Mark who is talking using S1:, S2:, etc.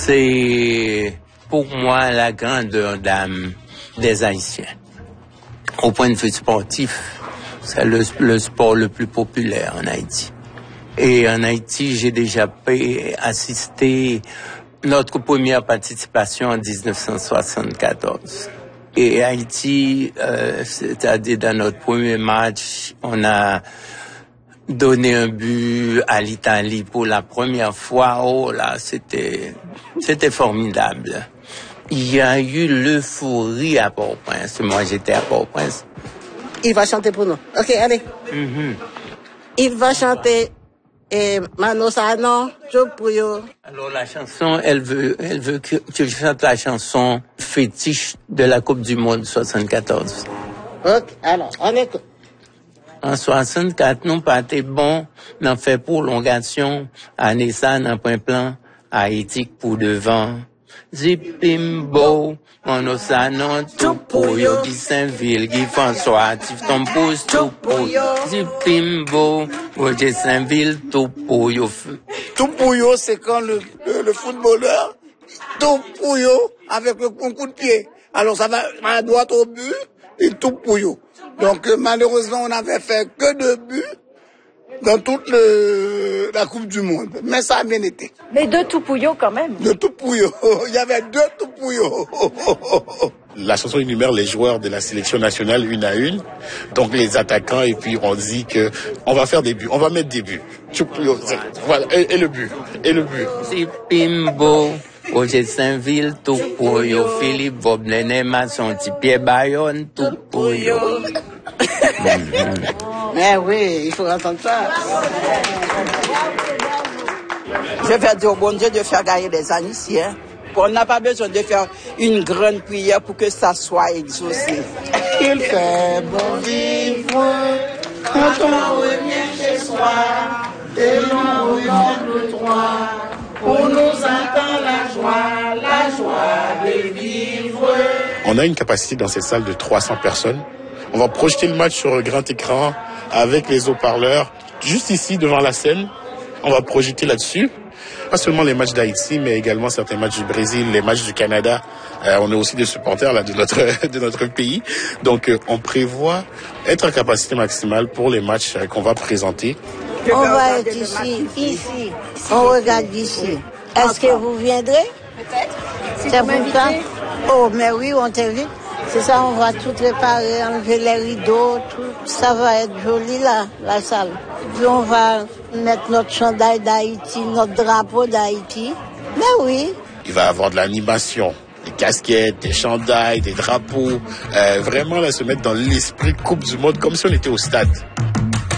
S1: C'est pour moi la grandeur d'âme des Haïtiens. Au point de vue sportif, c'est le sport le plus populaire en Haïti. Et en Haïti, j'ai déjà assisté notre première participation en 1974. Et Haïti, c'est-à-dire dans notre premier match, on a donné un but à l'Italie pour la première fois. Oh là, c'était formidable. Il y a eu l'euphorie à Port-au-Prince. Moi, j'étais à Port-au-Prince.
S2: Il va chanter pour nous. OK, allez. Il va chanter Mano Sanon, Tupuyo.
S1: Alors la chanson, elle veut que je chante la chanson fétiche de la Coupe du Monde 74.
S2: OK, alors, on écoute.
S1: En 64, nous partait bon, n'en fait prolongation, année ça, n'en point plan, Haïti pour devant. Zipimbo, Mano Sanon, Tupuyo, Guy Saint-Ville, Guy François, Tifton Pousse, Tupuyo. Zipimbo, Roger Saint-Ville, Tupuyo.
S3: Tupuyo, c'est quand le footballeur, Tupuyo, avec un coup de pied. Alors ça va à droite au but, et Tupuyo. Donc malheureusement, on n'avait fait que 2 buts dans toute la Coupe du Monde. Mais ça a bien été.
S4: Mais 2 Tupuyo quand même.
S3: 2 Tupuyo. Il y avait 2 Tupuyo.
S5: La chanson énumère les joueurs de la sélection nationale une à une, donc les attaquants, et puis on dit que on va faire des buts, on va mettre des buts. Tupuyo, voilà, et le but,
S1: Zipimbo, Roger Saint-Ville, Tupuyo, Philippe Voblené, Masson, Pierre Bayonne, Tupuyo.
S2: Mais oui, il faut entendre ça.
S6: Je vais dire au bon Dieu de faire gagner les Haïtiens. On n'a pas besoin de faire une grande prière pour que ça soit exaucé.
S3: Il fait bon vivre quand on revient chez soi et l'on regarde le droit. On nous attend la joie de vivre.
S5: On a une capacité dans cette salle de 300 personnes. On va projeter le match sur un grand écran avec les haut-parleurs. Juste ici, devant la scène, on va projeter là-dessus. Pas seulement les matchs d'Haïti, mais également certains matchs du Brésil, les matchs du Canada. On est aussi des supporters là, de notre pays. Donc, on prévoit être en capacité maximale pour les matchs qu'on va présenter.
S2: On va être ici. On regarde d'ici. Est-ce que vous viendrez?
S4: Peut-être. Si
S2: C'est
S4: vous
S2: pour ça? Oh, mais oui, on t'invite. C'est ça, on va tout réparer, enlever les rideaux, tout. Ça va être joli là, la salle. Puis on va mettre notre chandail d'Haïti, notre drapeau d'Haïti. Mais oui.
S5: Il va y avoir de l'animation, des casquettes, des chandails, des drapeaux. Vraiment là, se mettre dans l'esprit Coupe du Monde comme si on était au stade.